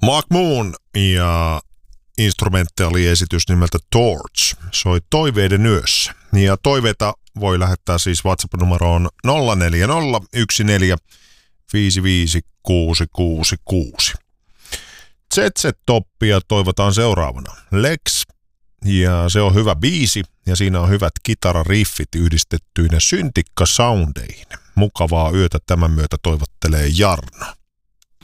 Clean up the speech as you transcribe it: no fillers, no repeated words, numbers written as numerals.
Mark Moon ja instrumentaaliesitys nimeltä Torch soi Toiveiden yössä. Ja toiveita voi lähettää siis WhatsApp-numeroon 0401455666. ZZ-toppia toivotaan seuraavana. Lex, ja se on hyvä biisi, ja siinä on hyvät kitarariffit yhdistettyinä syntikkasoundeihin. Mukavaa yötä tämän myötä toivottelee Jarno.